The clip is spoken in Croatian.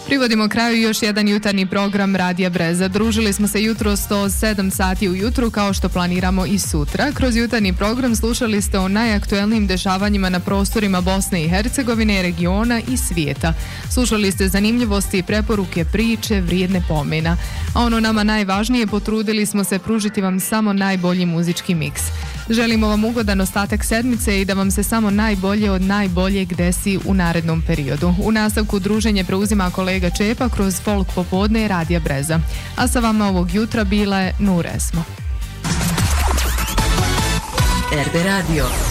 Privodimo kraju još jedan jutarnji program Radija Breza. Družili smo se jutro 107 sati ujutru kao što planiramo i sutra. Kroz jutarnji program slušali ste o najaktuelnijim dešavanjima na prostorima Bosne i Hercegovine, regiona i svijeta. Slušali ste zanimljivosti, preporuke, priče, vrijedne pomena. A ono nama najvažnije, potrudili smo se pružiti vam samo najbolji muzički miks. Želimo vam ugodan ostatak sedmice i da vam se samo najbolje od najboljeg desi u narednom periodu. U nastavku druženje preuzima kolega Čepa kroz folk popodne Radija Breza. A sa vama ovog jutra bila je Nur Esmo. RB Radio.